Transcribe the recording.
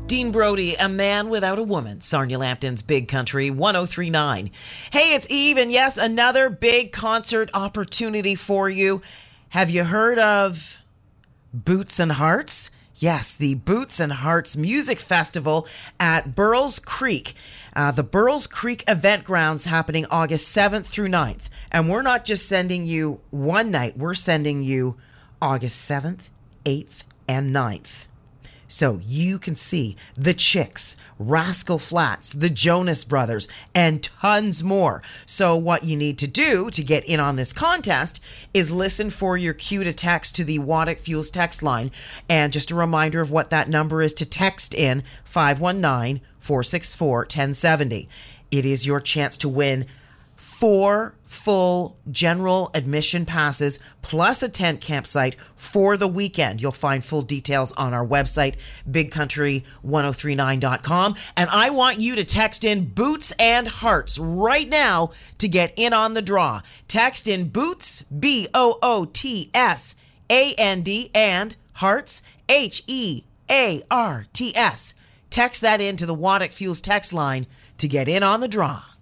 Dean Brody, A Man Without a Woman, Sarnia Lambton's Big Country 103.9. Hey, it's Eve, and yes, another big concert opportunity for you. Have you heard of Boots and Hearts? Yes, the Boots and Hearts Music Festival at Burrells Creek. The Burrells Creek Event Grounds happening August 7th through 9th. And we're not just sending you one night, we're sending you August 7th, 8th, and 9th. So you can see the Chicks, Rascal Flatts, the Jonas Brothers, and tons more. So what you need to do to get in on this contest is listen for your cue to text to the Waddick Fuels text line. And just a reminder of what that number is to text in, 519-464-1070. It is your chance to win 4 full general admission passes plus a tent campsite for the weekend. You'll find full details on our website, bigcountry1039.com. And I want you to text in Boots and Hearts right now to get in on the draw. Text in Boots, Boots, and Hearts, Hearts. Text that in to the Waddick Fuels text line to get in on the draw.